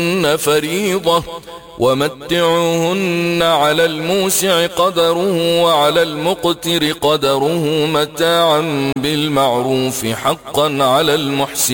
فريضة ومتعوهن على الموسع قدره وعلى المقتر قدره متاعا بالمعروف حقا على المحسنين.